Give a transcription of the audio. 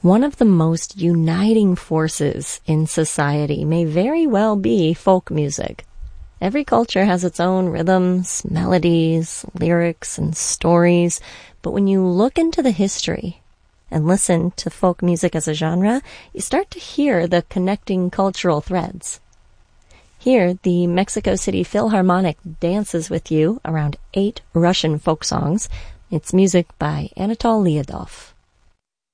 One of the most uniting forces in society may very well be folk music. Every culture has its own rhythms, melodies, lyrics, and stories, but when you look into the history and listen to folk music as a genre, you start to hear the connecting cultural threads. Here, the Mexico City Philharmonic dances with you around 8 Russian folk songs. It's music by Anatol Lyudov.